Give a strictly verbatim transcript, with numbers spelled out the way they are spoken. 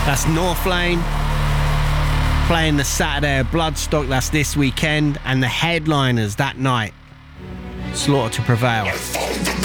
That's Northlane playing the Saturday of Bloodstock, that's this weekend, and the headliners that night, Slaughter to Prevail.